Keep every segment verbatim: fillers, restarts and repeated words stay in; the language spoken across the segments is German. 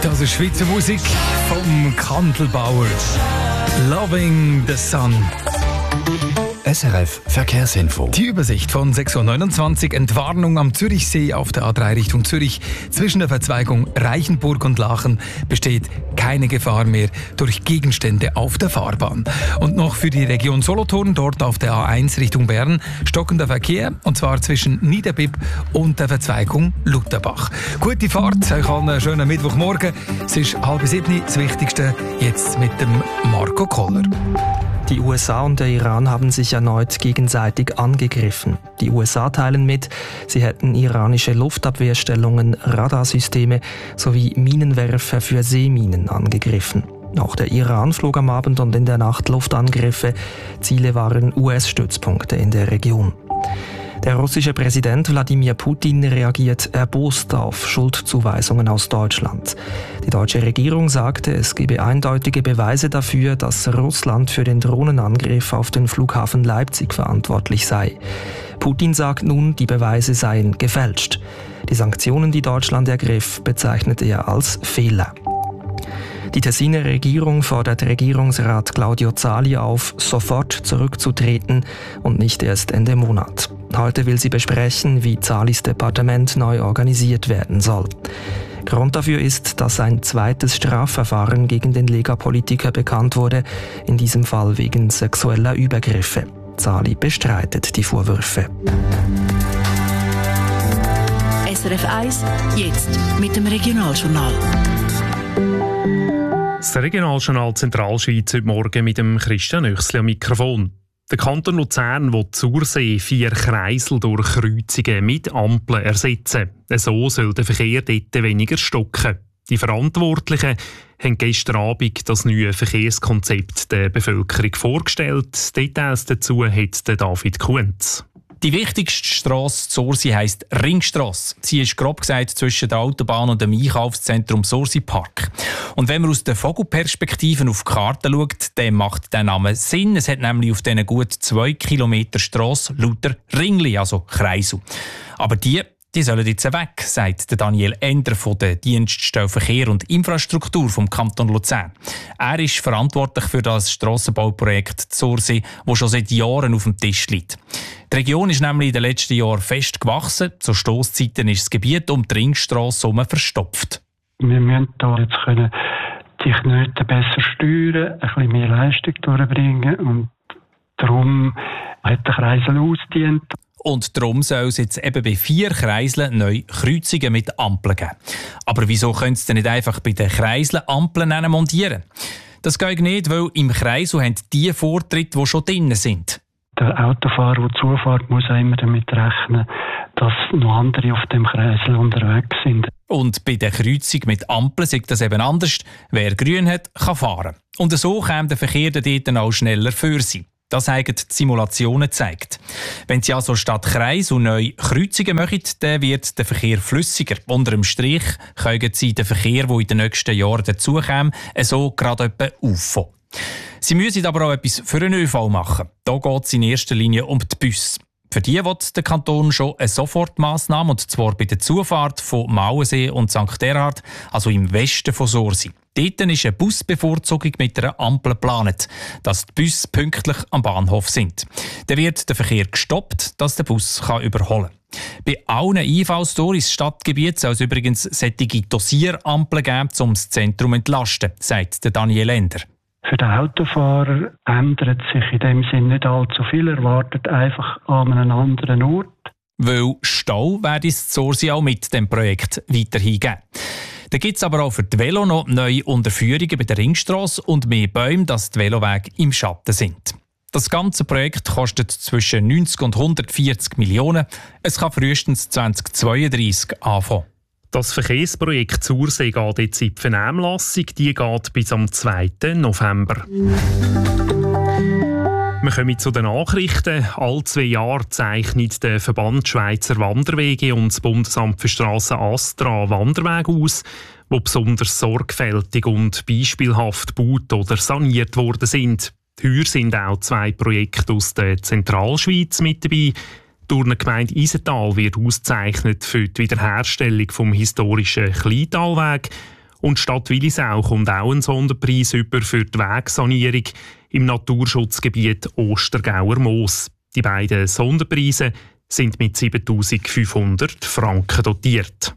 Das ist Schweizer Musik vom Kandelbauer. Loving the Sun. S R F Verkehrsinfo. Die Übersicht von sechs Uhr neunundzwanzig. Entwarnung am Zürichsee auf der A drei Richtung Zürich. Zwischen der Verzweigung Reichenburg und Lachen besteht keine Gefahr mehr durch Gegenstände auf der Fahrbahn. Und noch für die Region Solothurn, dort auf der A eins Richtung Bern, stockender Verkehr, und zwar zwischen Niederbipp und der Verzweigung Lutherbach. Gute Fahrt, euch allen einen schönen Mittwochmorgen. Es ist halb sieben, das Wichtigste jetzt mit dem Marco Koller. Die U S A und der Iran haben sich erneut gegenseitig angegriffen. Die U S A teilen mit, sie hätten iranische Luftabwehrstellungen, Radarsysteme sowie Minenwerfer für Seeminen angegriffen. Auch der Iran flog am Abend und in der Nacht Luftangriffe. Ziele waren U S-Stützpunkte in der Region. Der russische Präsident Wladimir Putin reagiert erbost auf Schuldzuweisungen aus Deutschland. Die deutsche Regierung sagte, es gebe eindeutige Beweise dafür, dass Russland für den Drohnenangriff auf den Flughafen Leipzig verantwortlich sei. Putin sagt nun, die Beweise seien gefälscht. Die Sanktionen, die Deutschland ergriff, bezeichnete er als Fehler. Die Tessiner Regierung fordert Regierungsrat Claudio Zali auf, sofort zurückzutreten und nicht erst Ende Monat. Heute will sie besprechen, wie Zalis Departement neu organisiert werden soll. Grund dafür ist, dass ein zweites Strafverfahren gegen den Lega-Politiker bekannt wurde, in diesem Fall wegen sexueller Übergriffe. Zali bestreitet die Vorwürfe. S R F eins, jetzt mit dem Regionaljournal. Das Regionaljournal Zentralschweiz heute Morgen mit dem Christian Oechsli am Mikrofon. Der Kanton Luzern will Zursee vier Kreisel durch Kreuzungen mit Ampeln ersetzen. So soll der Verkehr dort weniger stocken. Die Verantwortlichen haben gestern Abend das neue Verkehrskonzept der Bevölkerung vorgestellt. Details dazu hat David Kuntz. Die wichtigste Strasse Sursee heisst Ringstrasse. Sie ist grob gesagt zwischen der Autobahn und dem Einkaufszentrum Sursee Park. Und wenn man aus der Vogelperspektive auf die Karte schaut, dann macht der Name Sinn. Es hat nämlich auf diesen gut zwei Kilometer Strasse lauter Ringli, also Kreisel. Aber die Die sollen jetzt weg, sagt Daniel Ender von der Dienststelle Verkehr und Infrastruktur vom Kanton Luzern. Er ist verantwortlich für das Strassenbauprojekt Sursee, das schon seit Jahren auf dem Tisch liegt. Die Region ist nämlich in den letzten Jahren fest gewachsen. Zu Stosszeiten ist das Gebiet um die Ringstrasse herum verstopft. Wir müssen hier jetzt können die Knoten besser steuern, ein bisschen mehr Leistung durchbringen, und darum hat der Kreisel ausgedient. Und darum soll es jetzt eben bei vier Kreiseln neu Kreuzungen mit Ampeln geben. Aber wieso können Sie denn nicht einfach bei den Kreiseln Ampeln montieren? Das geht nicht, weil im Kreisel haben die Vortritte, die schon drinnen sind. Der Autofahrer, der zufährt, muss auch immer damit rechnen, dass noch andere auf dem Kreisel unterwegs sind. Und bei der Kreuzung mit Ampeln sieht das eben anders. Wer grün hat, kann fahren. Und so käme der Verkehr dort auch schneller für sie. Das haben die Simulationen gezeigt. Wenn Sie also statt Kreis und neu Kreuzungen machen, dann wird der Verkehr flüssiger. Unter dem Strich können Sie den Verkehr, der in den nächsten Jahren dazukommt, so gerade etwa auffangen. Sie müssen aber auch etwas für den Ö V machen. Da geht es in erster Linie um die Busse. Für die will der Kanton schon eine Sofortmaßnahme, und zwar bei der Zufahrt von Mauensee und Sankt Erhard, also im Westen von Sursee. Dort ist eine Busbevorzugung mit einer Ampel geplant, dass die Busse pünktlich am Bahnhof sind. Dann wird der Verkehr gestoppt, dass der Bus kann überholen kann. Bei allen Einfallstoren ins Stadtgebiet soll es übrigens solche Dosirampeln geben, um das Zentrum zu entlasten, sagt Daniel Ender. Für den Autofahrer ändert sich in dem Sinn nicht allzu viel. Er wartet einfach an einem anderen Ort. Weil Stau werde es Sursee auch mit dem Projekt weiterhin geben. Da gibt es aber auch für die Velo noch neue Unterführungen bei der Ringstrasse und mehr Bäume, dass die Velowege im Schatten sind. Das ganze Projekt kostet zwischen neunzig und hundertvierzig Millionen. Es kann frühestens zweitausendzweiunddreissig anfangen. Das Verkehrsprojekt Sursee geht jetzt in die Vernehmlassung. Die geht bis am zweiten November. Wir kommen zu den Nachrichten. Alle zwei Jahre zeichnet der Verband Schweizer Wanderwege und das Bundesamt für Strassen Astra Wanderwege aus, die besonders sorgfältig und beispielhaft gebaut oder saniert worden sind. Heuer sind auch zwei Projekte aus der Zentralschweiz mit dabei. Die Turngemeinde Isental wird ausgezeichnet für die Wiederherstellung vom historischen Kleintalweg. Und die Stadt Willisau kommt auch einen Sonderpreis über für die Wegsanierung im Naturschutzgebiet Ostergauer Moos. Die beiden Sonderpreise sind mit siebentausendfünfhundert Franken dotiert.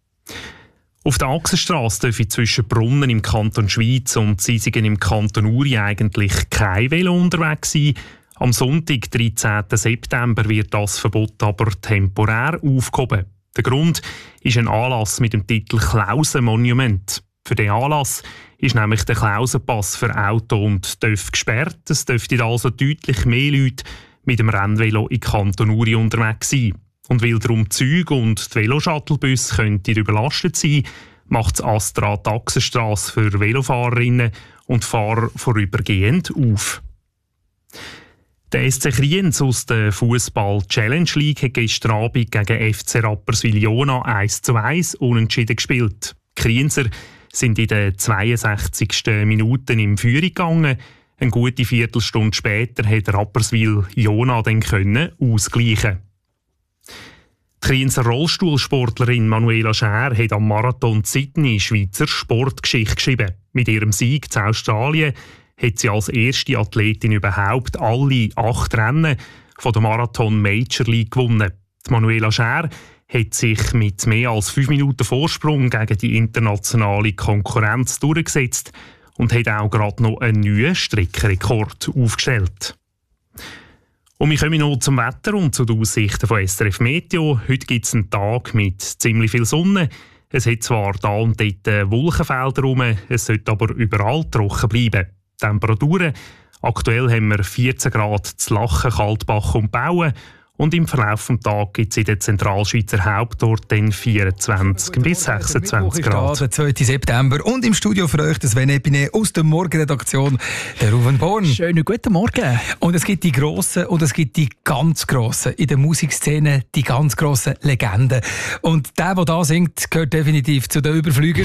Auf der Achsenstrasse dürfen zwischen Brunnen im Kanton Schwyz und Sisigen im Kanton Uri eigentlich kein Velo unterwegs sein. Am Sonntag, dreizehnten September, wird das Verbot aber temporär aufgehoben. Der Grund ist ein Anlass mit dem Titel Klausen-Monument. Für diesen Anlass ist nämlich der Klausenpass für Auto und T Ö F gesperrt. Es dürften also deutlich mehr Leute mit dem Rennvelo in Kanton Uri unterwegs sein. Und weil darum Züge und die Veloshuttlebusse könnten überlastet sein, macht das Astra die Achsenstrasse für Velofahrerinnen und Fahrer vorübergehend auf. Der S C Kriens aus der Fußball-Challenge League hat gestern Abend gegen F C Rapperswil-Jona eins zu eins unentschieden gespielt. Die Krienser sind in den zweiundsechzigsten Minuten in Führung gegangen. Eine gute Viertelstunde später hat Rapperswil-Jona dann können ausgleichen. Die Krienser Rollstuhlsportlerin Manuela Schär hat am Marathon Sydney Schweizer Sportgeschichte geschrieben. Mit ihrem Sieg zu Australien hat sie als erste Athletin überhaupt alle acht Rennen von der Marathon Major League gewonnen. Die Manuela Schär hat sich mit mehr als fünf Minuten Vorsprung gegen die internationale Konkurrenz durchgesetzt und hat auch gerade noch einen neuen Streckenrekord aufgestellt. Und wir kommen noch zum Wetter und zu den Aussichten von S R F Meteo. Heute gibt es einen Tag mit ziemlich viel Sonne. Es hat zwar da und dort Wolkenfelder rum, es sollte aber überall trocken bleiben. Temperaturen. Aktuell haben wir vierzehn Grad zu Lachen, Kaltbach und Bauen. Und im Verlauf des Tages gibt es in den Zentralschweizer Hauptorten vierundzwanzig bis sechsundzwanzig Grad. Der zweiten September. Und im Studio für euch das Sven Epine aus der Morgenredaktion, der Ruven Born. Schönen guten Morgen. Und es gibt die grossen und es gibt die ganz grossen. In der Musikszene die ganz grossen Legenden. Und der, der da singt, gehört definitiv zu den Überflügern.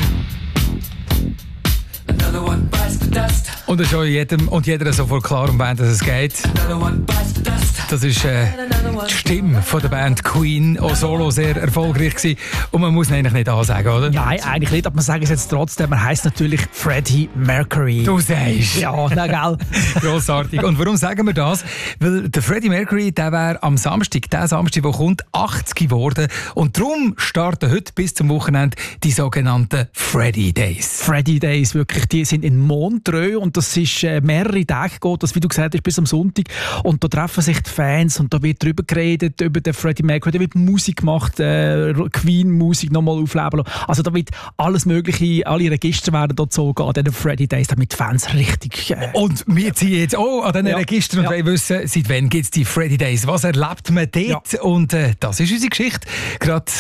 Und es ist auch jedem und jeder sofort klar, um wen es geht. Das ist äh, die Stimme von der Band Queen, auch solo sehr erfolgreich gewesen. Und man muss ihn eigentlich nicht ansagen, oder? Nein, eigentlich nicht, aber man sagt es jetzt trotzdem. Er heisst natürlich Freddie Mercury. Du sagst. Ja, na gell. Grossartig. Und warum sagen wir das? Weil der Freddie Mercury, der wäre am Samstag, der Samstag, der kommt, achtzig geworden. Und darum starten heute bis zum Wochenende die sogenannten Freddie Days. Freddie Days, wirklich, die sind in Montreux und das ist äh, mehrere Tage geht, das, wie du gesagt hast, bis am Sonntag. Und da treffen sich die Fans und da wird darüber geredet, über den Freddie Mercury, da wird Musik gemacht, äh, Queen-Musik nochmal aufleben lassen. Also da wird alles Mögliche, alle Register werden dort so gehen, an diesen Freddie Days, damit die Fans richtig... Äh, und wir ziehen jetzt auch an diesen ja. Registern und ja. wollen wissen, seit wann gibt es die Freddie Days, was erlebt man dort? Ja. Und äh, das ist unsere Geschichte. Gerade